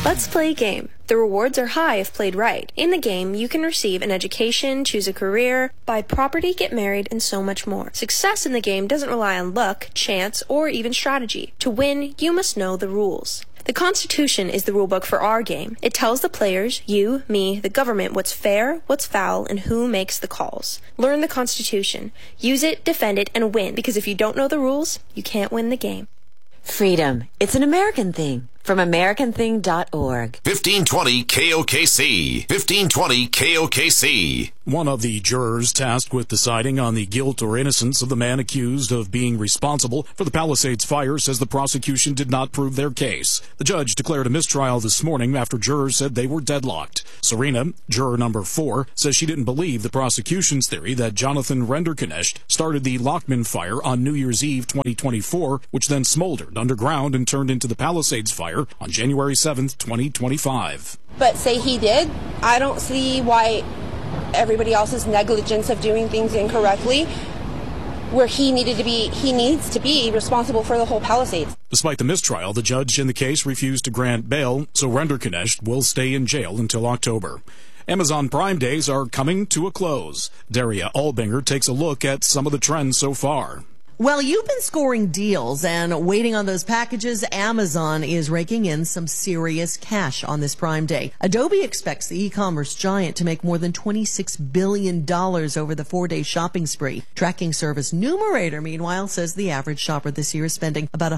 Let's play a game. The rewards are high if played right. In the game, you can receive an education, choose a career, buy property, get married, and so much more. Success in the game doesn't rely on luck, chance, or even strategy. To win, you must know the rules. The Constitution is the rulebook for our game. It tells the players, you, me, the government, what's fair, what's foul, and who makes the calls. Learn the Constitution. Use it, defend it, and win, because if you don't know the rules, you can't win the game. Freedom. It's an American thing. From AmericanThing.org. 1520 KOKC. 1520 KOKC. One of the jurors tasked with deciding on the guilt or innocence of the man accused of being responsible for the Palisades fire says the prosecution did not prove their case. The judge declared a mistrial this morning after jurors said they were deadlocked. Serena, juror number 4, says she didn't believe the prosecution's theory that Jonathan Renderknecht started the Lockman fire on New Year's Eve 2024, which then smoldered underground and turned into the Palisades fire on January 7th, 2025. But say he did, I don't see why everybody else's negligence of doing things incorrectly, where he needs to be responsible for the whole Palisades. Despite the mistrial, the judge in the case refused to grant bail, so Renderknecht will stay in jail until October. Amazon Prime Days are coming to a close. Daria Albinger takes a look at some of the trends so far. Well, you've been scoring deals and waiting on those packages. Amazon is raking in some serious cash on this Prime Day. Adobe expects the e-commerce giant to make more than $26 billion over the 4-day shopping spree. Tracking service Numerator, meanwhile, says the average shopper this year is spending about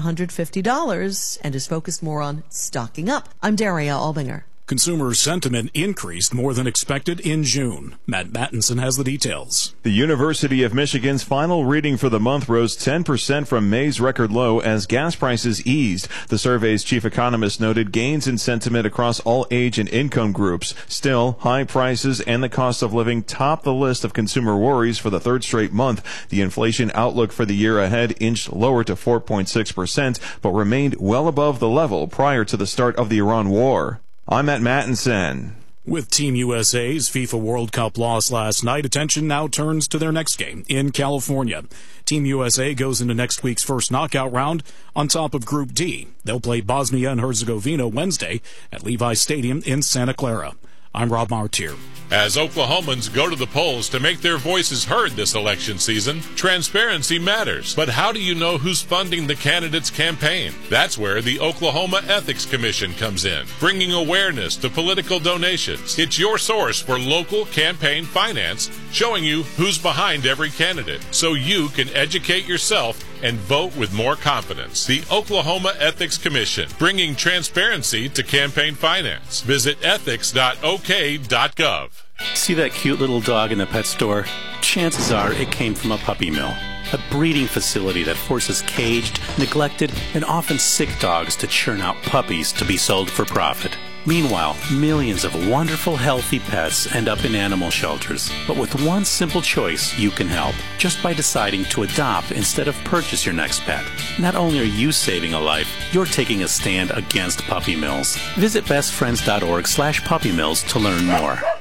$150 and is focused more on stocking up. I'm Daria Albinger. Consumer sentiment increased more than expected in June. Matt Mattinson has the details. The University of Michigan's final reading for the month rose 10% from May's record low as gas prices eased. The survey's chief economist noted gains in sentiment across all age and income groups. Still, high prices and the cost of living top the list of consumer worries for the third straight month. The inflation outlook for the year ahead inched lower to 4.6%, but remained well above the level prior to the start of the Iran war. I'm Matt Mattinson. With Team USA's FIFA World Cup loss last night, attention now turns to their next game in California. Team USA goes into next week's first knockout round on top of Group D. They'll play Bosnia and Herzegovina Wednesday at Levi Stadium in Santa Clara. I'm Rob Martier. As Oklahomans go to the polls to make their voices heard this election season, transparency matters. But how do you know who's funding the candidate's campaign? That's where the Oklahoma Ethics Commission comes in, bringing awareness to political donations. It's your source for local campaign finance, showing you who's behind every candidate, so you can educate yourself and vote with more confidence. The Oklahoma Ethics Commission, bringing transparency to campaign finance. Visit ethics.ok.gov. See that cute little dog in the pet store? Chances are it came from a puppy mill, a breeding facility that forces caged, neglected, and often sick dogs to churn out puppies to be sold for profit. Meanwhile, millions of wonderful, healthy pets end up in animal shelters. But with one simple choice, you can help, just by deciding to adopt instead of purchase your next pet. Not only are you saving a life, you're taking a stand against puppy mills. Visit bestfriends.org/puppymills to learn more.